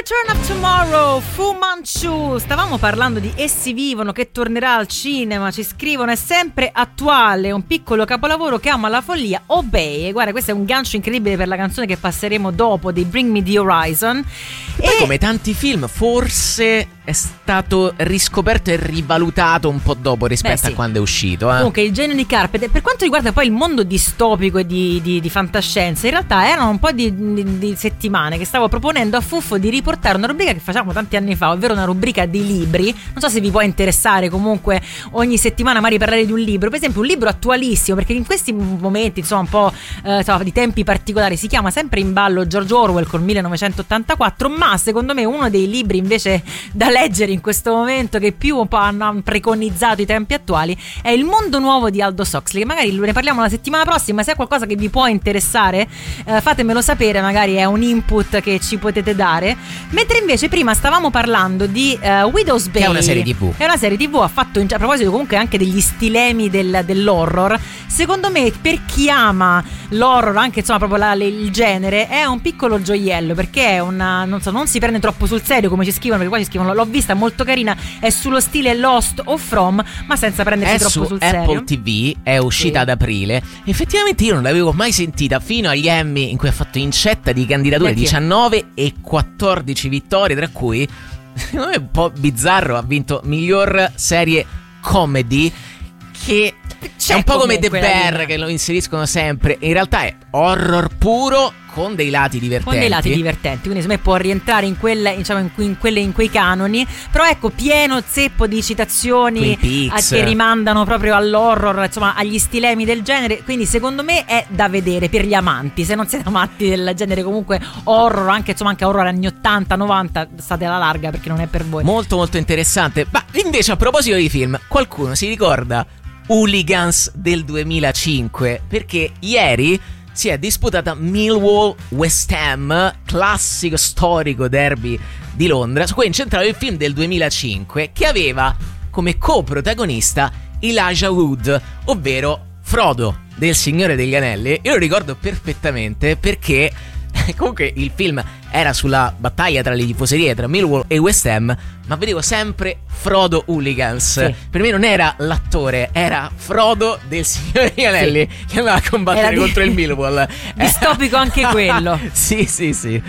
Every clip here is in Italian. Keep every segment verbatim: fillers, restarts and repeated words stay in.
Return of Tomorrow, Fu Manchu. Stavamo parlando di Essi vivono, che tornerà al cinema. Ci scrivono: è sempre attuale, un piccolo capolavoro che ama la follia. Obey. E guarda, questo è un gancio incredibile per la canzone che passeremo dopo, di Bring Me the Horizon. E e come tanti film, forse è stato riscoperto e rivalutato un po' dopo rispetto Beh, sì. a quando è uscito. Eh? Comunque il genio di Carpenter, per quanto riguarda poi il mondo distopico e di, di, di fantascienza, in realtà erano un po' di, di, di settimane che stavo proponendo a Fuffo di riportare una rubrica che facciamo tanti anni fa, ovvero una rubrica di libri. Non so se vi può interessare, comunque ogni settimana magari parlare di un libro, per esempio un libro attualissimo, perché in questi momenti insomma un po' eh, insomma, di tempi particolari si chiama sempre in ballo George Orwell con millenovecentottantaquattro, ma secondo me uno dei libri invece da leggere in questo momento, che più un po' hanno preconizzato i tempi attuali, è Il mondo nuovo di Aldous Huxley, che magari ne parliamo la settimana prossima. Se è qualcosa che vi può interessare, eh, fatemelo sapere, magari è un input che ci potete dare. Mentre invece prima stavamo parlando di uh, Widow's Bay, che è una serie tivù. È una serie tivù, ha fatto, a proposito comunque anche degli stilemi del, dell'horror. Secondo me, per chi ama l'horror, anche insomma proprio la, il genere, è un piccolo gioiello, perché è una, non so, non si prende troppo sul serio come ci scrivono, perché qua ci scrivono: l'ho vista, molto carina, è sullo stile Lost o From, ma senza prendersi è troppo su sul Apple serio. T V, è uscita Sì. ad aprile. Effettivamente io non l'avevo mai sentita fino agli Emmy, in cui ha fatto incetta di candidature, Perché? diciannove e quattordici vittorie, tra cui secondo me è un po' bizzarro, ha vinto miglior serie comedy, che C'è è un po' come The comunque la Bear, linea. che lo inseriscono sempre. In realtà è horror puro con dei lati divertenti. Con dei lati divertenti, quindi secondo me può rientrare in quelle, diciamo, in, in quelle, in quei canoni. Però ecco, pieno zeppo di citazioni Twin a, Peaks. che rimandano proprio all'horror, insomma, agli stilemi del genere. Quindi secondo me è da vedere per gli amanti. Se non siete amanti del genere comunque horror, anche insomma anche horror anni ottanta novanta, state alla larga, perché non è per voi. Molto molto interessante. Ma invece, a proposito di film, qualcuno si ricorda Hooligans del duemilacinque? Perché ieri si è disputata Millwall-West Ham, classico storico derby di Londra, su cui è incentrato il film del duemilacinque, che aveva come coprotagonista Elijah Wood, ovvero Frodo del Signore degli Anelli. Io lo ricordo perfettamente perché comunque il film era sulla battaglia tra le tifoserie tra Millwall e West Ham, ma vedevo sempre Frodo Hooligans. Sì. Per me non era l'attore, era Frodo del Signore degli Anelli, sì, che andava a combattere Era di- contro il Millwall. Distopico anche quello. Sì, sì, sì.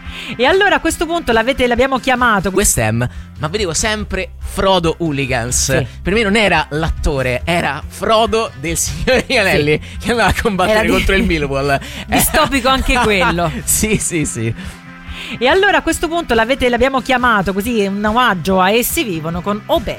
E allora a questo punto l'avete, l'abbiamo chiamato West Ham, ma vedevo sempre Frodo Hooligans. Sì. Per me non era l'attore, era Frodo del Signore degli Anelli, sì, che andava a combattere Era di- contro il Millwall. Distopico anche quello. Sì, sì, sì. E allora a questo punto l'avete, l'abbiamo chiamato così, un omaggio a Essi vivono con Obey.